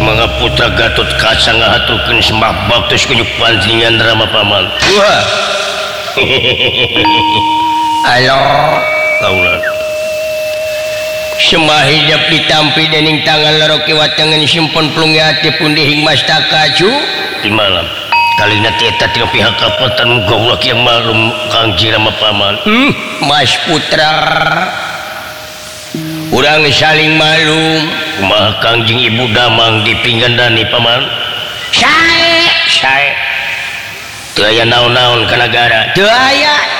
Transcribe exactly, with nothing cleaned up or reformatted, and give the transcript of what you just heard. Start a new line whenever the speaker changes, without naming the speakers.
Samangga putra Gatot Kaca ngahaturkeun sembah baktos kunyuk pancingan drama paman. Wah. Halo, kaulan. Semahidap ditampi dening tangan laroki watangan simpon plungi hati pundi hingmas takaju di malam. Kali nanti eta tina pihak kapatan goblok yang malum Kang Jirama paman. Hmm, Mas Putra. Urang saling malum kumaha Kangjeng Ibu Damang dipinggandani paman. Sae, sae. Teu aya naon-naon ka nagara. Teu aya.